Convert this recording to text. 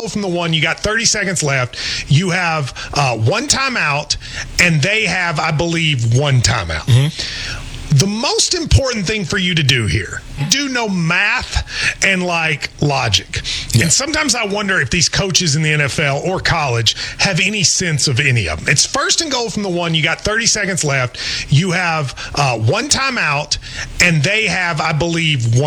goal from the one. You got 30 seconds left. You have one timeout, and they have, I believe, one timeout. The most important thing for you to do here, do no math and logic. Yeah. And sometimes I wonder if these coaches in the NFL or college have any sense of any of them. It's first and goal from the one. You got 30 seconds left. You have one timeout, and they have, I believe, one